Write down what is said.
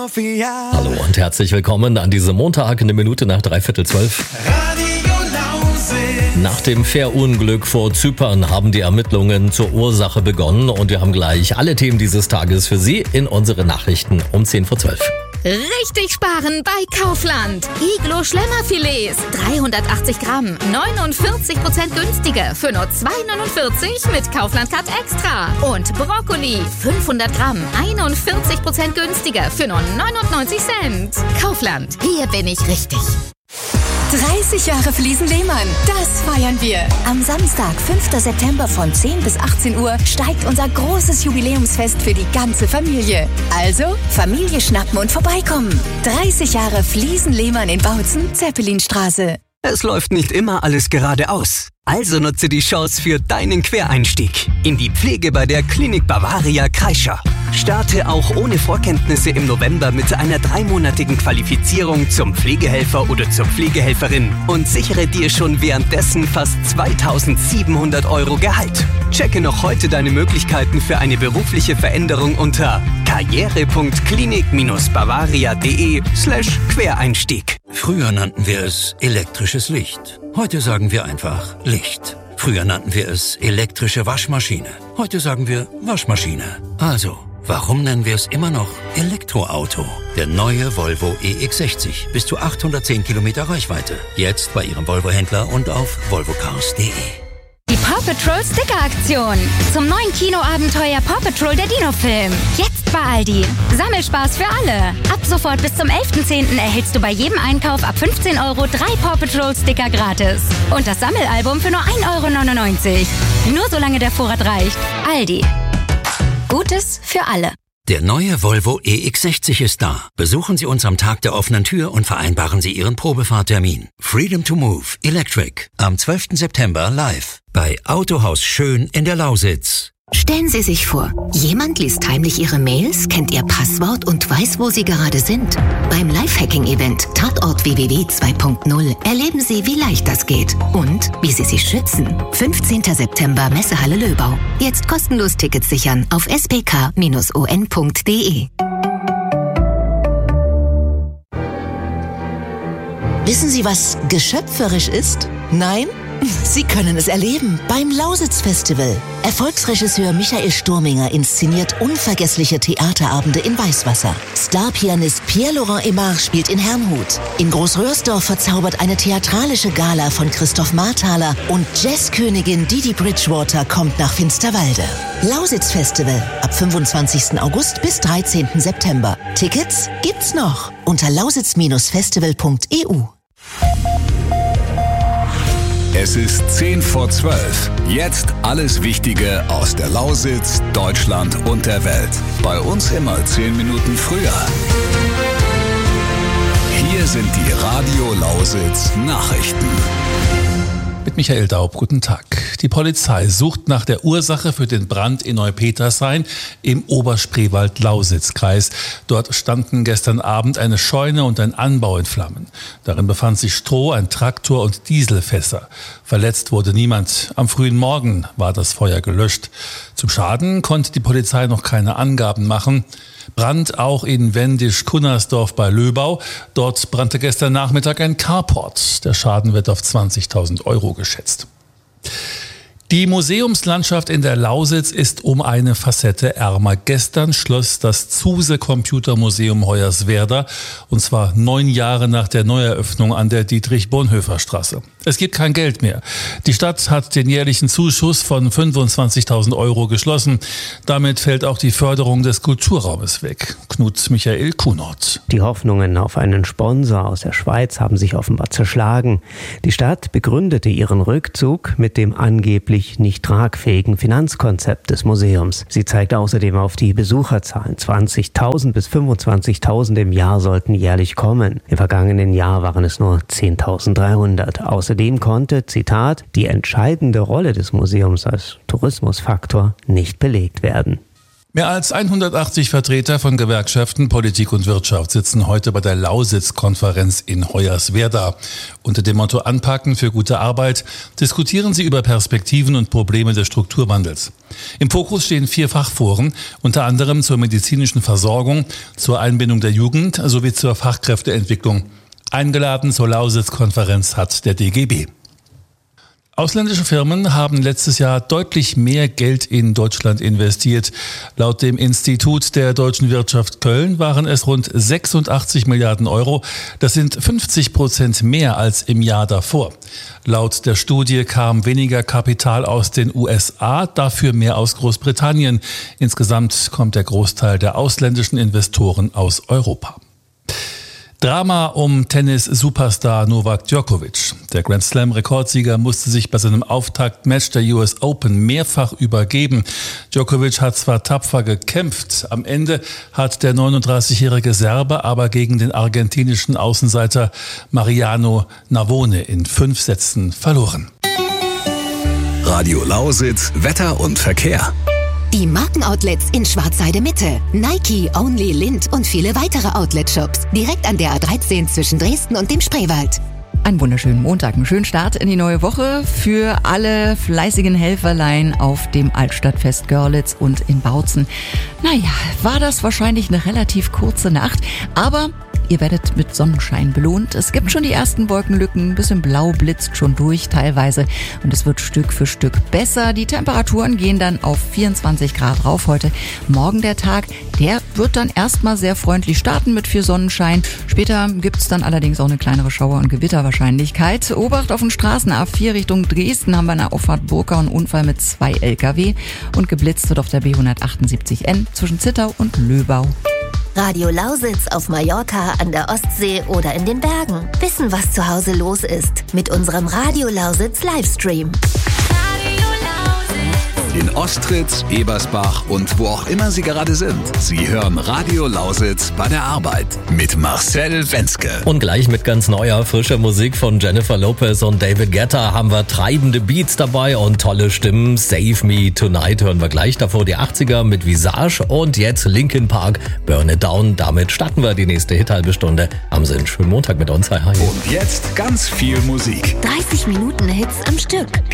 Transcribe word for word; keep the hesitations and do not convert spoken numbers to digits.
Mafia. Hallo und herzlich willkommen an diesem Montag, eine Minute nach dreiviertel zwölf. Radio Lausitz. Nach dem Fährunglück vor Zypern haben die Ermittlungen zur Ursache begonnen und wir haben gleich alle Themen dieses Tages für Sie in unseren Nachrichten um zehn vor zwölf. Richtig sparen bei Kaufland. Iglo Schlemmerfilets, dreihundertachtzig Gramm, neunundvierzig Prozent günstiger für nur zwei neunundvierzig mit Kaufland Cut Extra. Und Brokkoli, fünfhundert Gramm, einundvierzig Prozent günstiger für nur neunundneunzig Cent. Kaufland, hier bin ich richtig. dreißig Jahre Fliesen Lehmann, das feiern wir. Am Samstag, fünften September von zehn bis achtzehn Uhr steigt unser großes Jubiläumsfest für die ganze Familie. Also, Familie schnappen und vorbeikommen. dreißig Jahre Fliesen Lehmann in Bautzen, Zeppelinstraße. Es läuft nicht immer alles geradeaus. Also nutze die Chance für deinen Quereinstieg in die Pflege bei der Klinik Bavaria Kreischer. Starte auch ohne Vorkenntnisse im November mit einer dreimonatigen Qualifizierung zum Pflegehelfer oder zur Pflegehelferin und sichere dir schon währenddessen fast zweitausendsiebenhundert Euro Gehalt. Checke noch heute deine Möglichkeiten für eine berufliche Veränderung unter karriere punkt klinik bavaria punkt de slash Quereinstieg. Früher nannten wir es elektrisches Licht. Heute sagen wir einfach Licht. Früher nannten wir es elektrische Waschmaschine. Heute sagen wir Waschmaschine. Also, warum nennen wir es immer noch Elektroauto? Der neue Volvo E X sechzig. Bis zu achthundertzehn Kilometer Reichweite. Jetzt bei Ihrem Volvo-Händler und auf volvo cars punkt de. Die Paw Patrol Sticker-Aktion. Zum neuen Kinoabenteuer Paw Patrol der Dino-Film. Jetzt bei Aldi. Sammelspaß für alle. Ab sofort bis zum elften zehnten erhältst du bei jedem Einkauf ab fünfzehn Euro drei Paw Patrol Sticker gratis. Und das Sammelalbum für nur ein Euro neunundneunzig. Nur solange der Vorrat reicht. Aldi. Gutes für alle. Der neue Volvo E X sechzig ist da. Besuchen Sie uns am Tag der offenen Tür und vereinbaren Sie Ihren Probefahrtermin. Freedom to Move Electric am zwölften September live bei Autohaus Schön in der Lausitz. Stellen Sie sich vor, jemand liest heimlich Ihre Mails, kennt Ihr Passwort und weiß, wo Sie gerade sind. Beim Lifehacking-Event Tatort W W W zwei punkt null erleben Sie, wie leicht das geht und wie Sie sich schützen. fünfzehnten September Messehalle Löbau. Jetzt kostenlos Tickets sichern auf s p k dash o n punkt d e. Wissen Sie, was geschöpferisch ist? Nein? Sie können es erleben beim Lausitz-Festival. Erfolgsregisseur Michael Sturminger inszeniert unvergessliche Theaterabende in Weißwasser. Starpianist Pierre-Laurent Aimard spielt in Herrnhut. In Großröhrsdorf verzaubert eine theatralische Gala von Christoph Marthaler und Jazzkönigin Didi Bridgewater kommt nach Finsterwalde. Lausitz-Festival ab fünfundzwanzigsten August bis dreizehnten September. Tickets gibt's noch unter lausitz festival punkt e u. Es ist zehn vor zwölf. Jetzt alles Wichtige aus der Lausitz, Deutschland und der Welt. Bei uns immer zehn Minuten früher. Hier sind die Radio Lausitz Nachrichten. Mit Michael Daub, guten Tag. Die Polizei sucht nach der Ursache für den Brand in Neupetershain im Oberspreewald-Lausitz-Kreis. Dort standen gestern Abend eine Scheune und ein Anbau in Flammen. Darin befand sich Stroh, ein Traktor und Dieselfässer. Verletzt wurde niemand. Am frühen Morgen war das Feuer gelöscht. Zum Schaden konnte die Polizei noch keine Angaben machen. Brand auch in Wendisch-Kunnersdorf bei Löbau. Dort brannte gestern Nachmittag ein Carport. Der Schaden wird auf zwanzigtausend Euro geschätzt. Die Museumslandschaft in der Lausitz ist um eine Facette ärmer. Gestern schloss das Zuse Computermuseum Hoyerswerda, und zwar neun Jahre nach der Neueröffnung an der Dietrich-Bonhoeffer-Straße. Es gibt kein Geld mehr. Die Stadt hat den jährlichen Zuschuss von fünfundzwanzigtausend Euro geschlossen. Damit fällt auch die Förderung des Kulturraumes weg. Knut Michael Kunert. Die Hoffnungen auf einen Sponsor aus der Schweiz haben sich offenbar zerschlagen. Die Stadt begründete ihren Rückzug mit dem angeblich nicht tragfähigen Finanzkonzept des Museums. Sie zeigt außerdem auf die Besucherzahlen. zwanzigtausend bis fünfundzwanzigtausend im Jahr sollten jährlich kommen. Im vergangenen Jahr waren es nur zehntausenddreihundert. Außerdem konnte, Zitat, die entscheidende Rolle des Museums als Tourismusfaktor nicht belegt werden. Mehr als hundertachtzig Vertreter von Gewerkschaften, Politik und Wirtschaft sitzen heute bei der Lausitz-Konferenz in Hoyerswerda. Unter dem Motto Anpacken für gute Arbeit diskutieren sie über Perspektiven und Probleme des Strukturwandels. Im Fokus stehen vier Fachforen, unter anderem zur medizinischen Versorgung, zur Einbindung der Jugend sowie zur Fachkräfteentwicklung. Eingeladen zur Lausitz-Konferenz hat der D G B. Ausländische Firmen haben letztes Jahr deutlich mehr Geld in Deutschland investiert. Laut dem Institut der deutschen Wirtschaft Köln waren es rund sechsundachtzig Milliarden Euro. Das sind fünfzig Prozent mehr als im Jahr davor. Laut der Studie kam weniger Kapital aus den U S A, dafür mehr aus Großbritannien. Insgesamt kommt der Großteil der ausländischen Investoren aus Europa. Drama um Tennis-Superstar Novak Djokovic. Der Grand Slam-Rekordsieger musste sich bei seinem Auftaktmatch der U S Open mehrfach übergeben. Djokovic hat zwar tapfer gekämpft, am Ende hat der neununddreißigjährige Serbe aber gegen den argentinischen Außenseiter Mariano Navone in fünf Sätzen verloren. Radio Lausitz, Wetter und Verkehr. Die Markenoutlets in Schwarzheide Mitte, Nike, Only, Lind und viele weitere Outlet-Shops. Direkt an der A dreizehn zwischen Dresden und dem Spreewald. Einen wunderschönen Montag, einen schönen Start in die neue Woche für alle fleißigen Helferlein auf dem Altstadtfest Görlitz und in Bautzen. Naja, war das wahrscheinlich eine relativ kurze Nacht, aber ihr werdet mit Sonnenschein belohnt. Es gibt schon die ersten Wolkenlücken, ein bisschen blau blitzt schon durch teilweise und es wird Stück für Stück besser. Die Temperaturen gehen dann auf vierundzwanzig Grad rauf heute. Morgen der Tag, der wird dann erstmal sehr freundlich starten mit viel Sonnenschein. Später gibt's dann allerdings auch eine kleinere Schauer- und Gewitterwahrscheinlichkeit. Obacht auf den Straßen A vier Richtung Dresden haben wir eine Auffahrt Burka einen Unfall mit zwei L K W und geblitzt wird auf der B hundertachtundsiebzig N zwischen Zittau und Löbau. Radio Lausitz auf Mallorca, an der Ostsee oder in den Bergen. Wissen, was zu Hause los ist. Mit unserem Radio Lausitz Livestream. In Ostritz, Ebersbach und wo auch immer Sie gerade sind. Sie hören Radio Lausitz bei der Arbeit mit Marcel Wenzke. Und gleich mit ganz neuer, frischer Musik von Jennifer Lopez und David Guetta haben wir treibende Beats dabei und tolle Stimmen. Save Me Tonight hören wir gleich, davor die achtziger mit Visage und jetzt Linkin Park, Burn It Down. Damit starten wir die nächste Hit-halbe Stunde. Haben Sie einen schönen Montag mit uns. Hi, hi. Und jetzt ganz viel Musik. dreißig Minuten Hits am Stück.